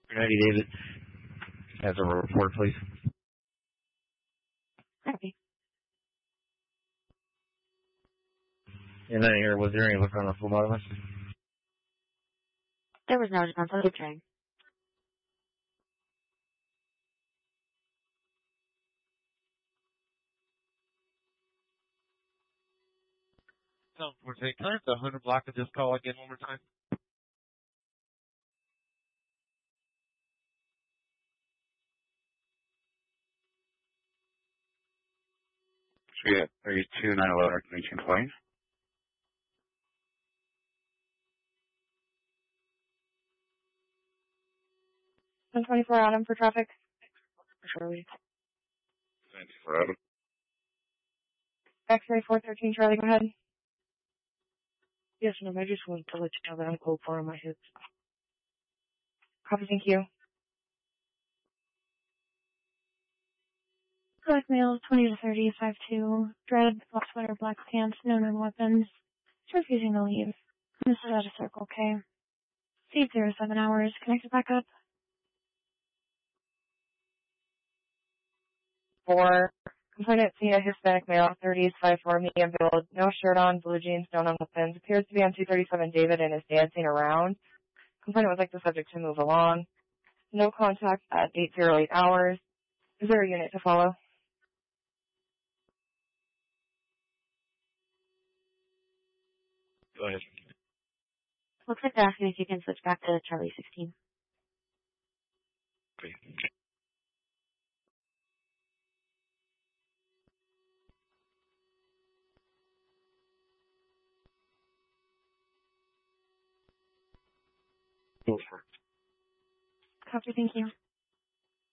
Ready, David. Has a report, please. Okay. And then here, was there any liquor on the phlebotomist? There was no response on the train. So, can I have the 100 block of this call again one more time? So yeah, 32 911 convention plane. 124 Adam for traffic. Charlie. 94 Adam. X-ray 413 Charlie, go ahead. Yes, ma'am. I just wanted to let you know that I'm cold for on my hips. Copy, thank you. Black male, 20 to 30, 5'2", dread, black sweater, black pants, no known weapons. He's refusing to leave. This is at a Circle K. Seat 07 hours. Connected back up. 4. Complainant see a Hispanic male, 30s, 5'4", medium build, no shirt on, blue jeans, no known weapons. Appears to be on 237 David and is dancing around. Complainant would like the subject to move along. No contact at 8:08 hours. Is there a unit to follow? Go ahead. Looks like they're asking if you can switch back to Charlie 16. Okay. Go for it. Copy, thank you.